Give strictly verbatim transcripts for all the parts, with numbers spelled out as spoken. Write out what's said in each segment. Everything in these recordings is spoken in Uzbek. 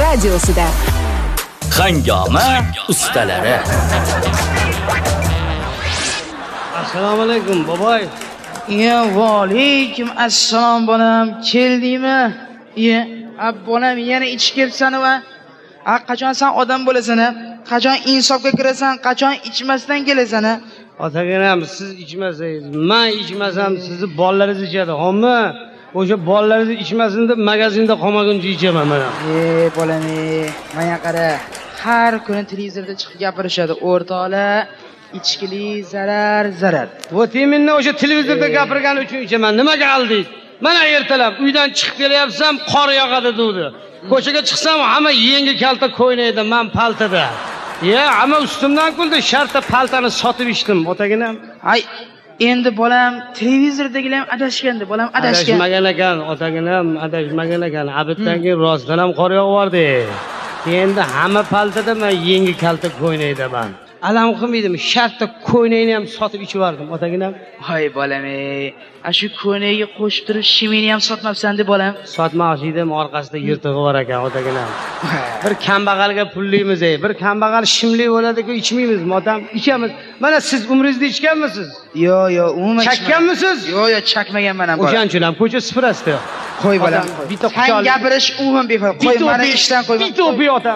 radiosida. Hangoma ustalari. Assalomu alaykum, boboy. Ya vaalaykum assalom bolam, keldingmi? Ye, ab bolam yana ichib kelibsan va a qachon sen odam bo'lasan? Qachon insofga kirasan? Qachon ichmasdan kelasan? Otaganam, siz ichmasangiz, men ichmasam, sizni bolalaringiz ichadi, xo'pmi? O'sha bolalaringiz ichmasin deb magazinda qolmaguncha ichaman men. Ey bolam, mana qara, har kuni televizorda chiqib gapirishadi, o'rtoqlar, ichkili zarar, zarar. Bu teminni o'sha televizorda gapirgani uchun ichaman. Nimaga aldingiz? Mana ertalab uydan chiqib kelyapsam, qor yog'adi dedi. Ko'chaga chiqsam, hamma yengi kalta ko'ynaydi, men paltada. Ya, hamma ustimdan kuldi, shartta paltani sotib ichdim, otaginam. Ay, endi bolam televizordagilar ham adashgandi, bolam adashgan. Adashmagan ekan, otaginam, adashmagan ekan. Abitdan keyin rostdan ham qor yog'ardi. Endi hamma paltada men yengi kalta ko'ynaydi men. Alam qilmaydimi? Shartta ko'ynayni ham sotib ichib yubordim, otaginam. Hay bolam, a shu ko'ynayga qo'shib turib shimini ham sotmabsan deb bolam. Sotmoqchi edim, orqasida yirtig'i bor ekan, otaginam. Bir kambag'alga pullaymiz, ey. Bir kambag'al shimli bo'ladi-ku, ichmaymiz, motam, ichamiz. Mana siz umringizda ichganmisiz? Yo, yo, umuman chakkanmisiz? Yo, yo, chakmaganman ham. O'shancha ham ko'cha sipirasida. Qo'y bolam. Sen gapirish umuman befoyda. Qo'y, meni ishdan qo'y. Bitta o'pi otam.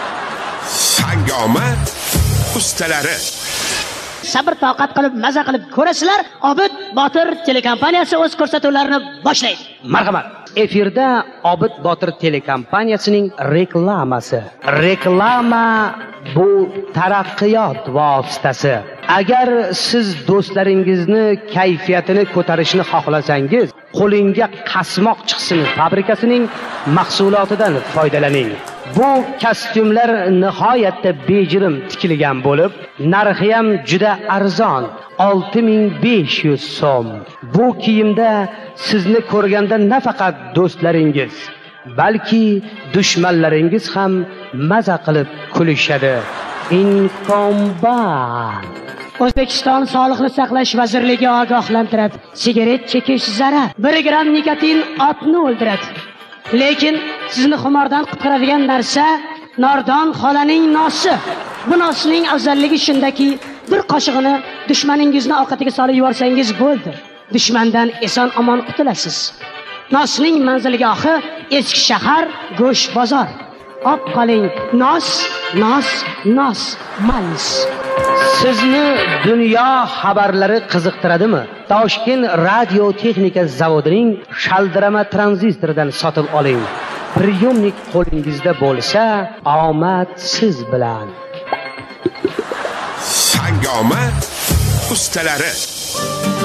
Hangoma ustalari. Sabr toqat qilib maza qilib ko'rasizlar. Obid Botir telekompaniyasi o'z ko'rsatuvlarini boshlaydi. Marhamat. Efirda Obid Botir telekompaniyasining reklamasi. Reklama bu taraqqiyot vositasi. Agar siz do'stlaringizni kayfiyatini ko'tarishni xohlasangiz, qo'lingga qasmoq chiqsin fabrikasining mahsulotidan foydalaning. Bu kostyumlar nihoyatda bejirim tikilgan bo'lib, narxi ham juda arzon, olti ming besh yuz so'm. Bu kiyimda sizni ko'rganda nafaqat do'stlaringiz, balki dushmanlaringiz ham maza qilib kulishadi. Inkomban. O'zbekiston Sog'liqni saqlash vazirligi ogohlantiradi. Sigaret chekish zarar. bir gram nikotin otni o'ldiradi. Lekin sizni xumordan qutqaradigan narsa nordon xolaning nosi. Bu nosning afzalligi shundaki, bir qoshig'ini dushmaningizni ovqatiga solib yuborsangiz bo'ldi. Dushmandan eson-omon qutulasiz. Nosning manzilgohi eski shahar, go'sht bozor. Ob qoling, nos, nos, nos, malis. Sizni dunyo xabarlari qiziqtiradimi? Toshkent radio texnika zavodining shaldirama tranzistoridan sotib oling. Priyomnik qo'lingizda bo'lsa, omad siz bilan. Hangoma ustalari.